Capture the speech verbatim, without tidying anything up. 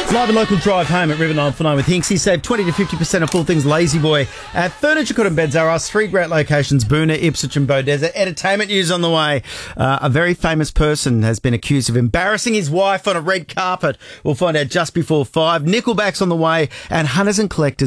Live and local drive home at River nine four nine with Hinksy. Save twenty to fifty percent of all things Lazy Boy at Furniture Court and Beds R Us. Three great locations, Boona, Ipswich and Beaudesert. Entertainment news on the way. Uh, a very famous person has been accused of embarrassing his wife on a red carpet. We'll find out just before five. Nickelback's on the way, and Hunters and Collectors